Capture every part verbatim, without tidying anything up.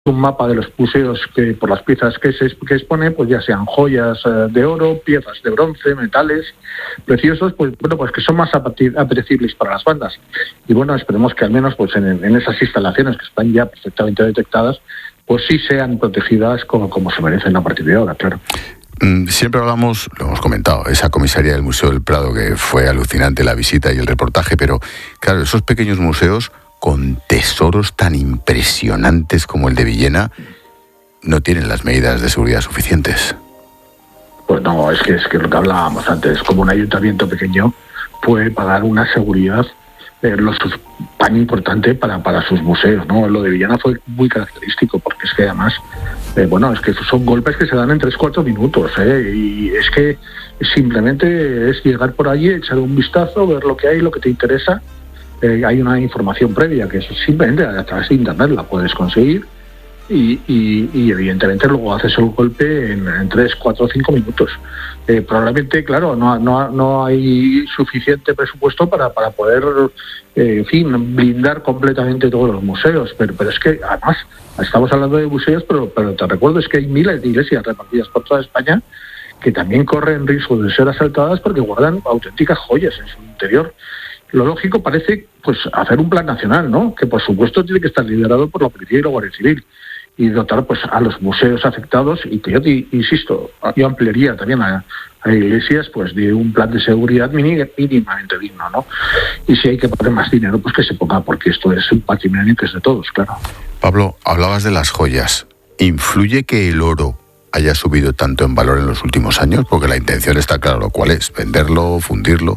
un mapa de los museos que por las piezas que se que expone, pues ya sean joyas eh, de oro, piezas de bronce, metales preciosos, pues bueno, pues que son más apetecibles para las bandas. Y bueno, esperemos que al menos pues en, en esas instalaciones que están ya perfectamente detectadas, pues sí sean protegidas como, como se merecen a partir de ahora, claro. Siempre hablamos, lo hemos comentado, esa comisaría del Museo del Prado, que fue alucinante la visita y el reportaje, pero claro, esos pequeños museos con tesoros tan impresionantes como el de Villena no tienen las medidas de seguridad suficientes. Pues no, es que es que lo que hablábamos antes, como un ayuntamiento pequeño puede pagar una seguridad eh, lo tan importante para, para sus museos, ¿no? Lo de Villena fue muy característico, porque es que además, eh, bueno, es que son golpes que se dan en tres cuatro minutos, ¿eh? Y es que simplemente es llegar por allí, echar un vistazo, ver lo que hay, lo que te interesa. Eh, hay una información previa que eso simplemente a través de internet la puedes conseguir y, y, y evidentemente luego haces el golpe en, en tres, cuatro, cinco minutos. Eh, probablemente, claro, no, no, no hay suficiente presupuesto para, para poder, eh, en fin, blindar completamente todos los museos, pero, pero es que además estamos hablando de museos, pero, pero te recuerdo es que hay miles de iglesias repartidas por toda España que también corren riesgo de ser asaltadas porque guardan auténticas joyas en su interior. Lo lógico parece pues hacer un plan nacional, ¿no? Que por supuesto tiene que estar liderado por la Policía y la Guardia Civil y dotar pues a los museos afectados y que yo te, insisto, yo ampliaría también a, a iglesias pues de un plan de seguridad mínimamente digno, ¿no? Y si hay que poner más dinero, pues que se ponga, porque esto es un patrimonio que es de todos, claro. Pablo, hablabas de las joyas. ¿Influye que el oro haya subido tanto en valor en los últimos años? Porque la intención está claro cuál es, venderlo, fundirlo.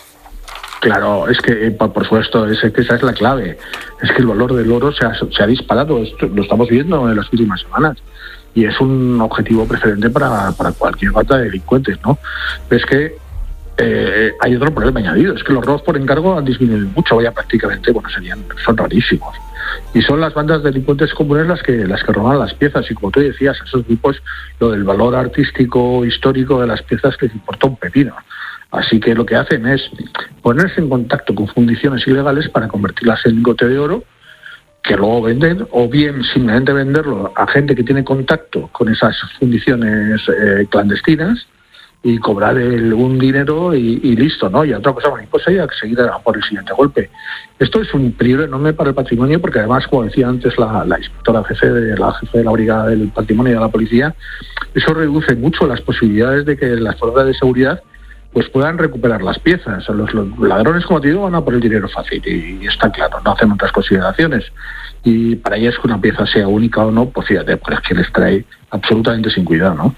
Claro, es que, por supuesto, es que esa es la clave. Es que el valor del oro se ha, se ha disparado, esto lo estamos viendo en las últimas semanas. Y es un objetivo preferente para, para cualquier banda de delincuentes, ¿no? Pero es que eh, hay otro problema añadido, es que los robos por encargo han disminuido mucho, ya prácticamente, bueno, serían, son rarísimos. Y son las bandas de delincuentes comunes las que las que roban las piezas, y como tú decías, a esos grupos lo del valor artístico, histórico de las piezas les importa un pepino. Así que lo que hacen es ponerse en contacto con fundiciones ilegales para convertirlas en lingote de oro, que luego venden, o bien simplemente venderlo a gente que tiene contacto con esas fundiciones eh, clandestinas y cobrar el, un dinero y, y listo, ¿no? Y otra cosa mariposa y a seguir a por el siguiente golpe. Esto es un peligro enorme para el patrimonio, porque además, como decía antes la, la inspectora jefe de la jefe de la Brigada del Patrimonio de la Policía, eso reduce mucho las posibilidades de que las fuerzas de seguridad pues puedan recuperar las piezas. Los, los ladrones, como te digo, van a por el dinero fácil y, y está claro, no hacen otras consideraciones. Y para ellos que una pieza sea única o no, pues fíjate, pues es que les trae absolutamente sin cuidado, ¿no?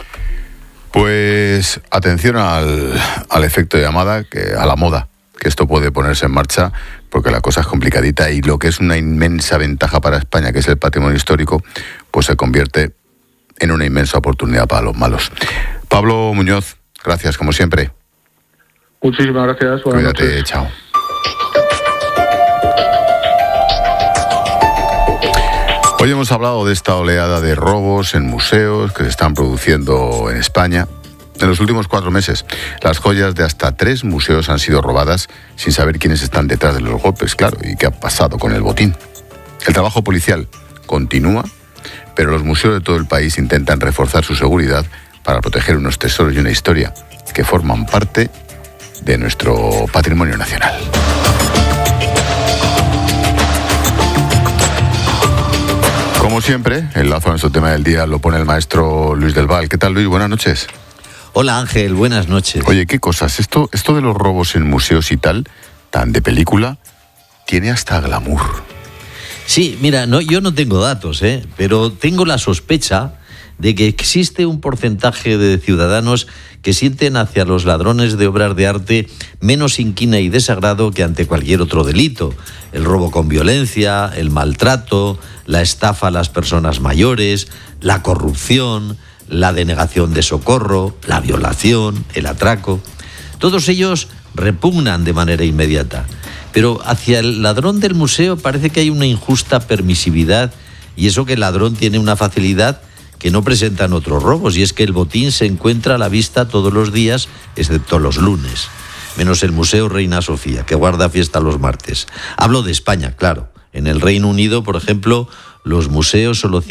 Pues atención al, al efecto de llamada, que a la moda, que esto puede ponerse en marcha, porque la cosa es complicadita y lo que es una inmensa ventaja para España, que es el patrimonio histórico, pues se convierte en una inmensa oportunidad para los malos. Pablo Muñoz, gracias, como siempre. Muchísimas gracias. Buenas Cuídate, noches. Chao. Hoy hemos hablado de esta oleada de robos en museos que se están produciendo en España. En los últimos cuatro meses, las joyas de hasta tres museos han sido robadas sin saber quiénes están detrás de los golpes, claro, y qué ha pasado con el botín. El trabajo policial continúa, pero los museos de todo el país intentan reforzar su seguridad para proteger unos tesoros y una historia que forman parte de nuestro patrimonio nacional. Como siempre, el lazo a nuestro tema del día lo pone el maestro Luis del Val. ¿Qué tal, Luis? Buenas noches. Hola, Ángel. Buenas noches. Oye, ¿qué cosas? Esto, esto de los robos en museos y tal, tan de película, tiene hasta glamour. Sí, mira, no, yo no tengo datos, ¿eh? pero tengo la sospecha de que existe un porcentaje de ciudadanos que sienten hacia los ladrones de obras de arte menos inquina y desagrado que ante cualquier otro delito. El robo con violencia, el maltrato, la estafa a las personas mayores, la corrupción, la denegación de socorro, la violación, el atraco. Todos ellos repugnan de manera inmediata. Pero hacia el ladrón del museo parece que hay una injusta permisividad, y eso que el ladrón tiene una facilidad que no presentan otros robos, y es que el botín se encuentra a la vista todos los días, excepto los lunes, menos el Museo Reina Sofía, que guarda fiesta los martes. Hablo de España, claro. En el Reino Unido, por ejemplo, los museos solo